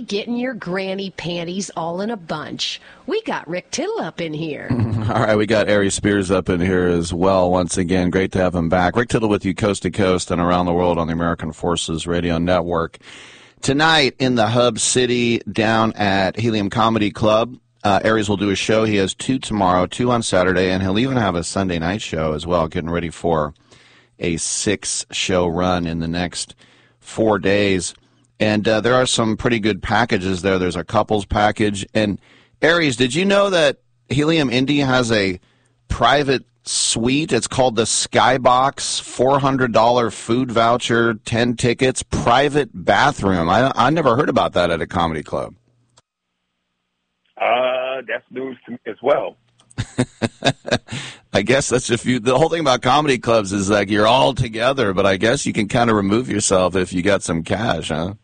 getting your granny panties all in a bunch. We got Rick Tittle up in here. All right, we got Aries Spears up in here as well once again. Great to have him back. Rick Tittle with you coast to coast and around the world on the American Forces Radio Network. Tonight in the Hub City down at Helium Comedy Club, Aries will do a show. He has 2 tomorrow, 2 on Saturday, and he'll even have a Sunday night show as well, getting ready for a 6-show run in the next 4 days. And there are some pretty good packages there. There's a couples package. And Aries, did you know that Helium Indy has a private suite? It's called the Skybox, $400 food voucher, 10 tickets, private bathroom. I never heard about that at a comedy club. That's news to me as well. I guess that's the whole thing about comedy clubs is like you're all together, but I guess you can kind of remove yourself if you got some cash, huh?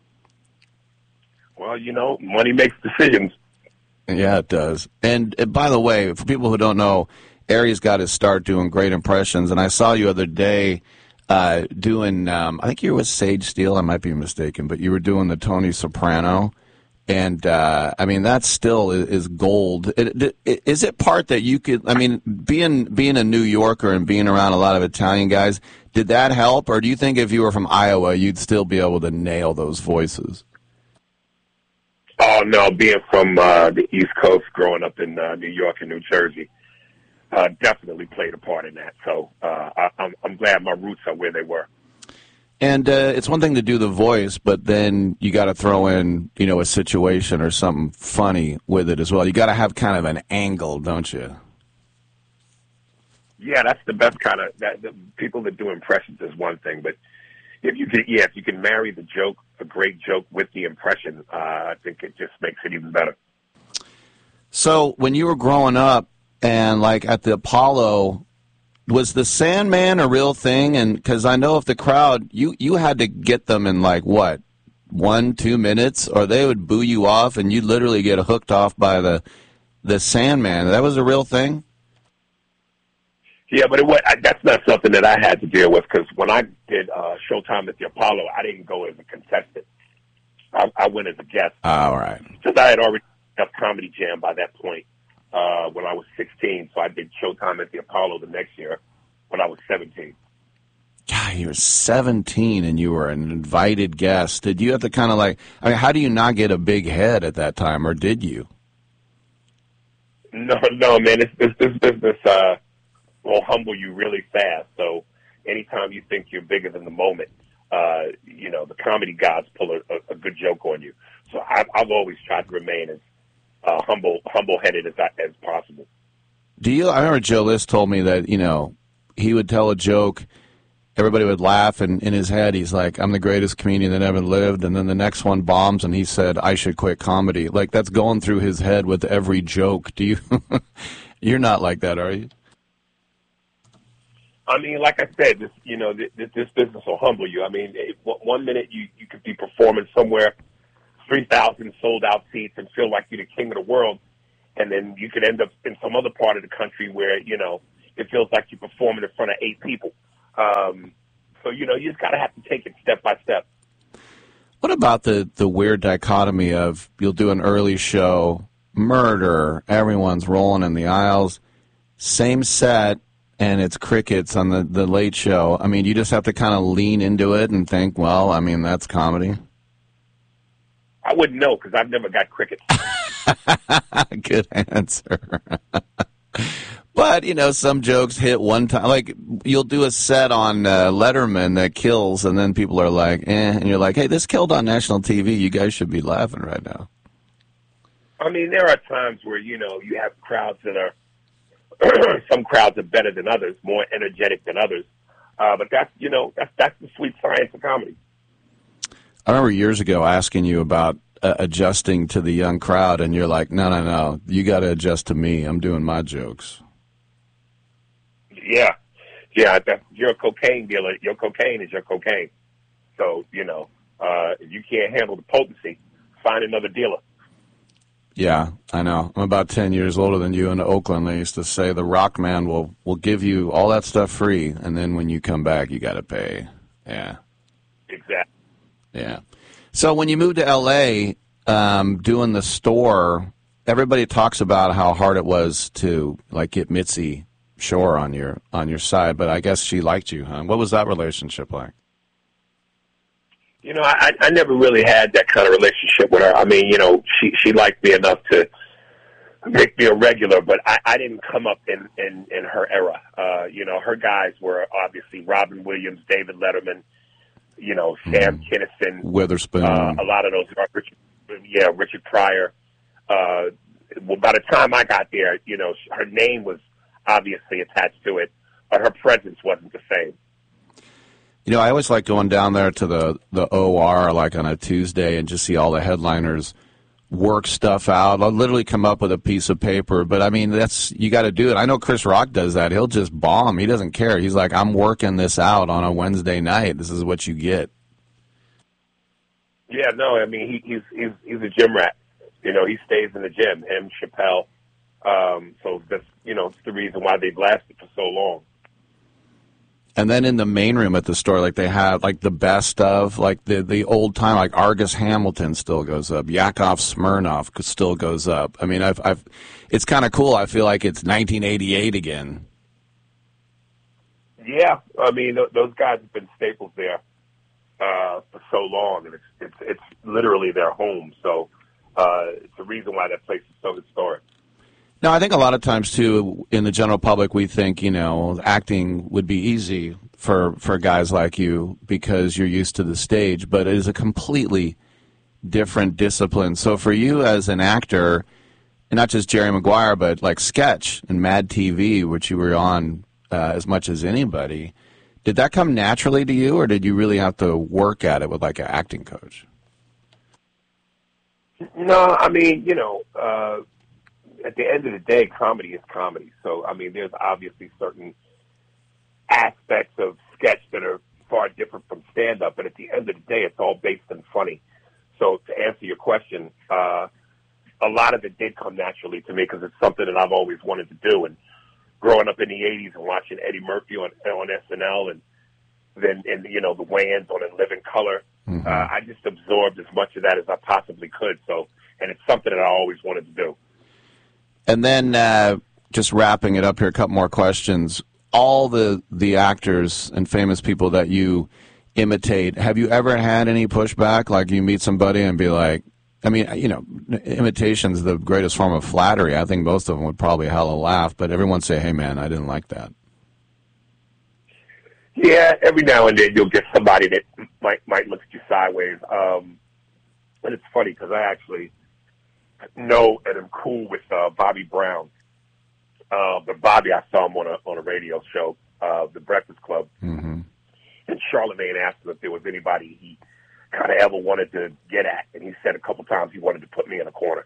Well, money makes decisions. Yeah, it does. And by the way, for people who don't know, Aries got his start doing great impressions, and I saw you other day doing, I think you were with Sage Steele, I might be mistaken, but you were doing the Tony Soprano. And, that still is gold. Is it part that you could, being a New Yorker and being around a lot of Italian guys, did that help? Or do you think if you were from Iowa, you'd still be able to nail those voices? Oh, no, being from the East Coast, growing up in New York and New Jersey, definitely played a part in that. So I'm glad my roots are where they were. And it's one thing to do the voice, but then you got to throw in, a situation or something funny with it as well. You got to have kind of an angle, don't you? Yeah, that's the best kind of that. The people that do impressions is one thing, but if you can marry the joke, a great joke, with the impression, I think it just makes it even better. So when you were growing up and like at the Apollo, was the Sandman a real thing? And because I know if the crowd, you had to get them in like what, 1-2 minutes, or they would boo you off, and you'd literally get hooked off by the Sandman. That was a real thing. Yeah, but that's not something that I had to deal with, because when I did Showtime at the Apollo, I didn't go as a contestant. I went as a guest. All right. Because I had already left Comedy Jam by that point. When I was 16, so I did Showtime at the Apollo the next year when I was 17. God, you were 17 and you were an invited guest. Did you have to kind of how do you not get a big head at that time, or did you? No, man, this business will humble you really fast. So anytime you think you're bigger than the moment, the comedy gods pull a good joke on you. So I've always tried to remain as humble-headed as possible. I remember Joe List told me that, he would tell a joke, everybody would laugh, and in his head he's like, I'm the greatest comedian that ever lived, and then the next one bombs, and he said, I should quit comedy. Like, that's going through his head with every joke. Do you, you're not like that, are you? Like I said, this business will humble you. 1 minute you could be performing somewhere, 3,000 sold-out seats, and feel like you're the king of the world. And then you could end up in some other part of the country where, it feels like you're performing in front of 8 people. So, you just got to have to take it step by step. What about the weird dichotomy of you'll do an early show, murder, everyone's rolling in the aisles, same set, and it's crickets on the late show? You just have to kind of lean into it and think, well, that's comedy. I wouldn't know because I've never got crickets. Good answer. But, some jokes hit one time. Like, you'll do a set on Letterman that kills, and then people are like, and you're like, hey, this killed on national TV. You guys should be laughing right now. There are times where, you have crowds that are, some crowds are better than others, more energetic than others. But that's the sweet science of comedy. I remember years ago asking you about adjusting to the young crowd, and you're like, no, you got to adjust to me. I'm doing my jokes. Yeah. You're a cocaine dealer. Your cocaine is your cocaine. So, if you can't handle the potency, find another dealer. Yeah, I know. I'm about 10 years older than you. In Oakland, they used to say the rock man will give you all that stuff free, and then when you come back, you got to pay. Yeah. Exactly. Yeah. So when you moved to L.A., doing the store, everybody talks about how hard it was to like get Mitzi Shore on your side, but I guess she liked you, huh? What was that relationship like? You know, I never really had that kind of relationship with her. I mean, you know, she liked me enough to make me a regular, but I didn't come up in her era. You know, her guys were obviously Robin Williams, David Letterman, you know, Sam Kinison, Witherspoon, a lot of those, Richard Pryor. Well, by the time I got there, you know, her name was obviously attached to it, but her presence wasn't the same. You know, I always like going down there to the OR like on a Tuesday and just see all the headliners work stuff out. I'll literally come up with a piece of paper, but I mean, you got to do it. I know Chris Rock does that. He'll just bomb. He doesn't care. He's like, I'm working this out on a Wednesday night. This is what you get. Yeah, no, I mean, he's a gym rat. You know, he stays in the gym. Him, Chappelle. So that's, you know, it's the reason why they've lasted for so long. And then in the main room at the store, like they have like the best of like the old time, like Argus Hamilton still goes up, Yakov Smirnoff still goes up. I mean, it's kind of cool. I feel like it's 1988 again. Yeah, I mean those guys have been staples there for so long, and it's literally their home. So it's the reason why that place is so historic. No, I think a lot of times, too, in the general public, we think, you know, acting would be easy for guys like you because you're used to the stage, but it is a completely different discipline. So for you as an actor, and not just Jerry Maguire, but like Sketch and Mad TV, which you were on as much as anybody, did that come naturally to you, or did you really have to work at it with like an acting coach? No, I mean, you know, at the end of the day, comedy is comedy. So, I mean, there's obviously certain aspects of sketch that are far different from stand-up, but at the end of the day, it's all based in funny. So to answer your question, a lot of it did come naturally to me because it's something that I've always wanted to do. And growing up in the 80s and watching Eddie Murphy on SNL and then, you know, the Wayans on In Living Color, I just absorbed as much of that as I possibly could. So, and it's something that I always wanted to do. And then just wrapping it up here, a couple more questions. All the actors and famous people that you imitate, have you ever had any pushback? Like you meet somebody and be like, I mean, you know, imitation's the greatest form of flattery. I think most of them would probably hella laugh, but everyone say, hey, man, I didn't like that. Yeah, every now and then you'll get somebody that might look at you sideways. And it's funny because I actually know and am cool with Bobby Brown. But Bobby, I saw him on a radio show, The Breakfast Club. Mm-hmm. And Charlemagne asked him if there was anybody he kind of ever wanted to get at. And he said a couple times he wanted to put me in a corner.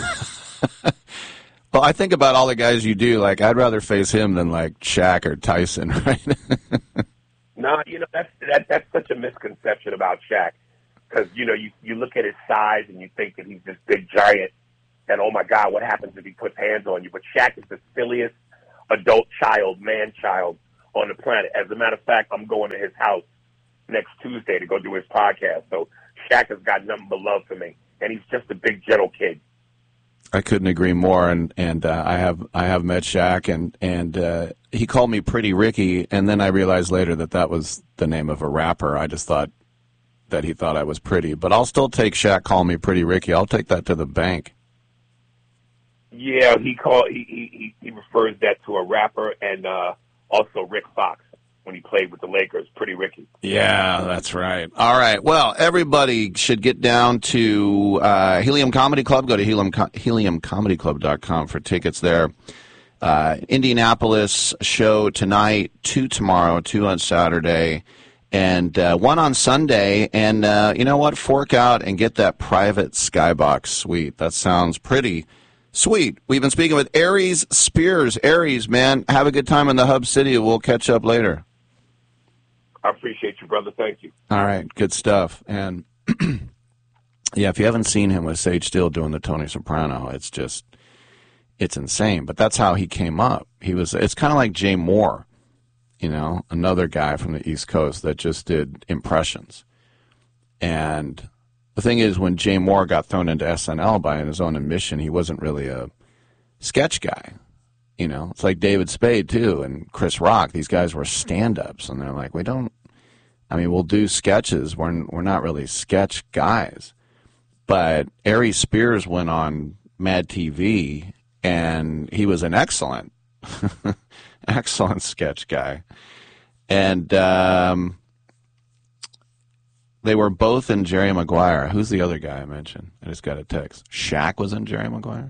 Well, I think about all the guys you do. Like, I'd rather face him than, like, Shaq or Tyson, right? No, you know, that's such a misconception about Shaq. Because, you know, you look at his size and you think that he's this big giant. And, oh, my God, what happens if he puts hands on you? But Shaq is the silliest adult child, man-child on the planet. As a matter of fact, I'm going to his house next Tuesday to go do his podcast. So Shaq has got nothing but love for me. And he's just a big, gentle kid. I couldn't agree more. And I have met Shaq, and he called me Pretty Ricky, and then I realized later that was the name of a rapper. I just thought that he thought I was pretty. But I'll still take Shaq calling me Pretty Ricky. I'll take that to the bank. Yeah, he refers that to a rapper and also Rick Fox when he played with the Lakers, Pretty Ricky. Yeah, that's right. All right. Well, everybody should get down to Helium Comedy Club. Go to heliumcomedyclub.com for tickets there. Indianapolis show tonight, 2 tomorrow, 2 on Saturday, and 1 on Sunday. And you know what? Fork out and get that private skybox suite. That sounds pretty sweet. We've been speaking with Aries Spears. Aries, man, have a good time in the Hub City. We'll catch up later. I appreciate you, brother. Thank you. All right, good stuff. And yeah, if you haven't seen him with Sage Steele doing the Tony Soprano, it's insane. But that's how he came up. It's kind of like Jay Moore, you know, another guy from the East Coast that just did impressions. And The thing is, when Jay Moore got thrown into SNL by his own admission, he wasn't really a sketch guy. You know, it's like David Spade, too, and Chris Rock. These guys were stand-ups, and they're like, we'll do sketches. We're not really sketch guys. But Ari Spears went on Mad TV, and he was an excellent sketch guy. And they were both in Jerry Maguire. Who's the other guy I mentioned? I just got a text. Shaq was in Jerry Maguire?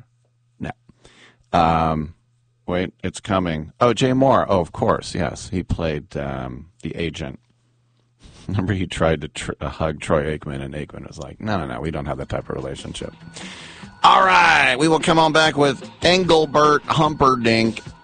No. Wait, it's coming. Oh, Jay Moore. Oh, of course, yes. He played the agent. Remember he tried to hug Troy Aikman, and Aikman was like, no, we don't have that type of relationship. All right, we will come on back with Engelbert Humperdinck